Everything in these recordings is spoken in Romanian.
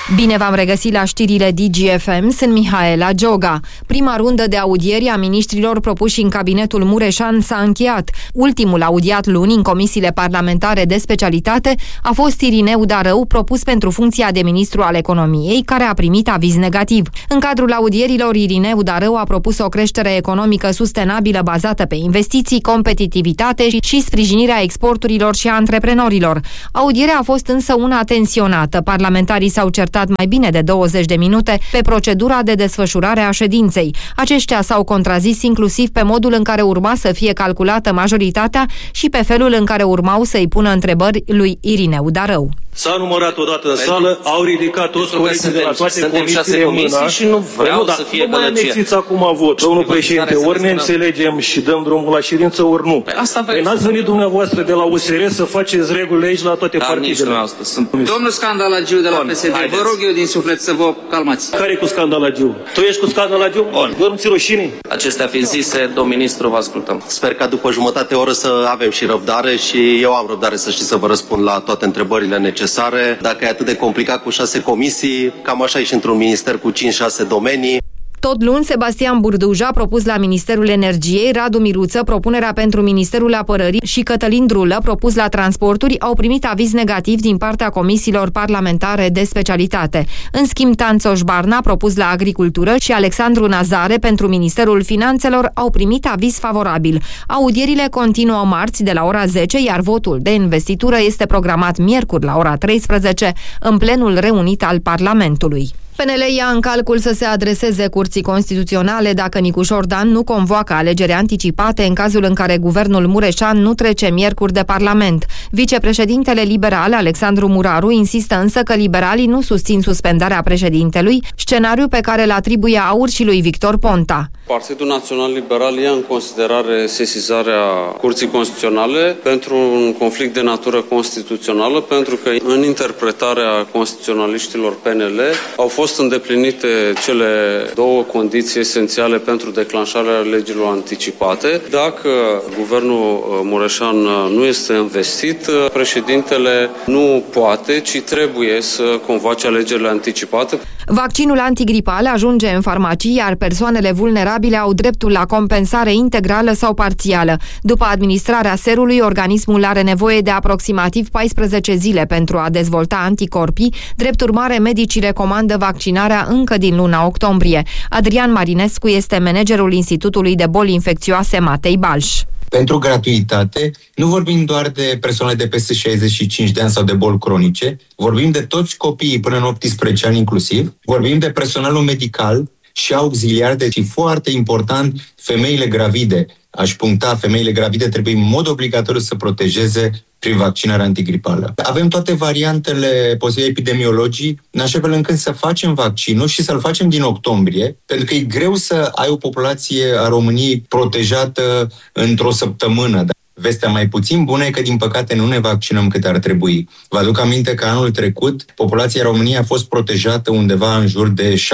Bine v-am regăsit la știrile DGFM, sunt Mihaela Gioga. Prima rundă de audieri a miniștrilor propuși în cabinetul Mureșan s-a încheiat. Ultimul audiat luni în comisiile parlamentare de specialitate a fost Irineu Darău, propus pentru funcția de ministru al economiei, care a primit aviz negativ. În cadrul audierilor, Irineu Darău a propus o creștere economică sustenabilă bazată pe investiții, competitivitate și sprijinirea exporturilor și a antreprenorilor. Audierea a fost însă una tensionată. Parlamentarii s-au certat mai bine de 20 de minute pe procedura de desfășurare a ședinței. Aceștia s-au contrazis inclusiv pe modul în care urma să fie calculată majoritatea și pe felul în care urmau să-i pună întrebări lui Irineu Darău. S-a numărat odată în sală, au ridicat toți colegii de la toate comisiile mâna și nu vreau să fie gălăgie. Nu mai anexiți acum vot. Domnul președinte, ori ne înțelegem și dăm drumul la ședință, ori nu. N-ați venit dumneavoastră de la USR să faceți regulile aici la toate partidele. Domnul Scandalagiu de la PSD, vă rog eu din suflet să vă calmați. Care e cu Scandalagiu? Tu ești cu Scandalagiu? Vă nu ți rușine? Acestea fiind zise, domn ministru, vă ascultăm. Sper ca după jumătate oră să avem și răbdare și eu am răbdare, să știți, să vă răspund la toate întrebările necesare. Dacă e atât de complicat cu 6 comisii, cam așa e și într-un minister cu 5-6 domenii. Tot luni, Sebastian Burduja a propus la Ministerul Energiei, Radu Miruță propunerea pentru Ministerul Apărării și Cătălin Drulă, propus la Transporturi, au primit aviz negativ din partea comisiilor parlamentare de specialitate. În schimb, Tanțoș Barna, propus la Agricultură, și Alexandru Nazare pentru Ministerul Finanțelor au primit aviz favorabil. Audierile continuă marți de la ora 10, iar votul de investitură este programat miercuri la ora 13 în plenul reunit al Parlamentului. PNL ia în calcul să se adreseze Curții Constituționale dacă Nicușor Dan nu convoacă alegeri anticipate în cazul în care guvernul Mureșan nu trece miercuri de Parlament. Vicepreședintele liberal, Alexandru Muraru, insistă însă că liberalii nu susțin suspendarea președintelui, scenariu pe care îl atribuie AUR și lui Victor Ponta. Partidul Național Liberal ia în considerare sesizarea Curții Constituționale pentru un conflict de natură constituțională, pentru că în interpretarea constituționaliștilor PNL au fost îndeplinite cele două condiții esențiale pentru declanșarea legilor anticipate. Dacă guvernul Mureșan nu este investit, președintele nu poate, ci trebuie să convoace alegerile anticipate. Vaccinul antigripal ajunge în farmacii, iar persoanele vulnerabile au dreptul la compensare integrală sau parțială. După administrarea serului, organismul are nevoie de aproximativ 14 zile pentru a dezvolta anticorpii. Drept urmare, medicii recomandă vaccinarea încă din luna octombrie. Adrian Marinescu este managerul Institutului de Boli Infecțioase Matei Balș. Pentru gratuitate, nu vorbim doar de persoane de peste 65 de ani sau de boli cronice, vorbim de toți copiii până în 18 ani inclusiv, vorbim de personalul medical și auxiliar, deci foarte important, femeile gravide. Aș puncta, femeile gravide trebuie în mod obligatoriu să protejeze prin vaccinarea antigripală. Avem toate variantele posibile epidemiologii, în așa fel încât să facem vaccinul și să-l facem din octombrie, pentru că e greu să ai o populație a României protejată într-o săptămână. Vestea mai puțin bună e că, din păcate, nu ne vaccinăm cât ar trebui. Vă aduc aminte că anul trecut populația României a fost protejată undeva în jur de 6%.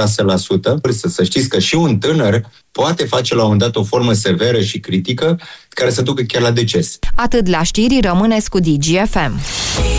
Să știți că și un tânăr poate face la un moment dat o formă severă și critică care să ducă chiar la deces. Atât la știri, rămâneți cu DGFM.